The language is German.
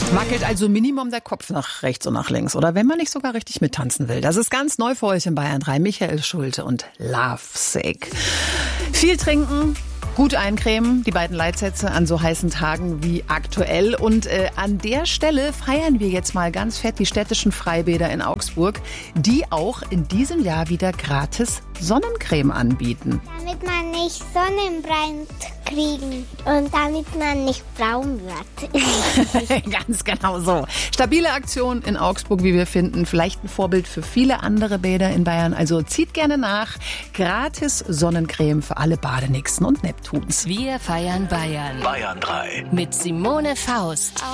Wackelt also Minimum der Kopf nach rechts und nach links. Oder wenn man nicht sogar richtig mittanzen will. Das ist ganz neu für euch in Bayern 3. Michael Schulte und Lovesick. Viel trinken, gut eincremen, die beiden Leitsätze an so heißen Tagen wie aktuell. Und an der Stelle feiern wir jetzt mal ganz fett die städtischen Freibäder in Augsburg, die auch in diesem Jahr wieder gratis Sonnencreme anbieten. Damit man nicht Sonnenbrand kriegen und damit man nicht braun wird. Ganz genau so. Stabile Aktion in Augsburg, wie wir finden. Vielleicht ein Vorbild für viele andere Bäder in Bayern. Also zieht gerne nach. Gratis Sonnencreme für alle Badenixen und Neptuns. Wir feiern Bayern. Bayern 3. Mit Simone Faust.